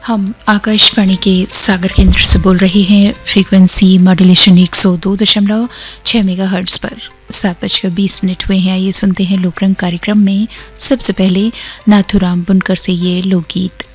हम आकाशवाणी के सागर केंद्र से बोल रहे हैं। फ्रीक्वेंसी मॉड्यूलेशन 102.6 मेगाहर्ट्ज पर 7:20 हुए हैं। ये सुनते हैं लोकरंग कार्यक्रम में सबसे पहले नाथुराम बुनकर से ये लोकगीत।